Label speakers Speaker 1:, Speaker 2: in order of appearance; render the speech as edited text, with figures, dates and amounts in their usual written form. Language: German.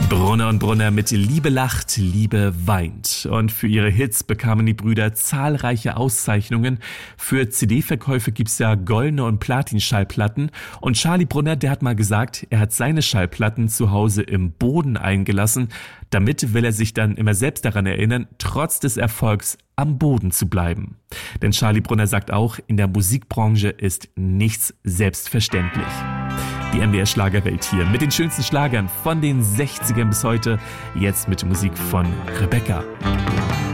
Speaker 1: Brunner und Brunner mit Liebe lacht, Liebe weint. Und für ihre Hits bekamen die Brüder zahlreiche Auszeichnungen. Für CD-Verkäufe gibt's ja goldene und Platin-Schallplatten. Und Charlie Brunner, der hat mal gesagt, er hat seine Schallplatten zu Hause im Boden eingelassen. Damit will er sich dann immer selbst daran erinnern, trotz des Erfolgs am Boden zu bleiben. Denn Charlie Brunner sagt auch, in der Musikbranche ist nichts selbstverständlich. Die MDR-Schlagerwelt hier mit den schönsten Schlagern von den 60ern bis heute. Jetzt mit Musik von Rebecca.